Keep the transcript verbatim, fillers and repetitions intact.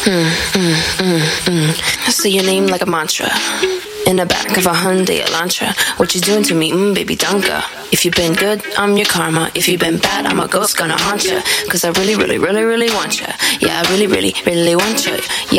Mm, mm, mm, mm. Say your name like a mantra. In the back of a Hyundai Elantra. What you doing to me? Mm, baby, donka. If you've been good, I'm your karma. If you've been bad, I'm a ghost gonna haunt ya. Cause I really, really, really, really want ya. Yeah, I really, really, really want ya. Yeah.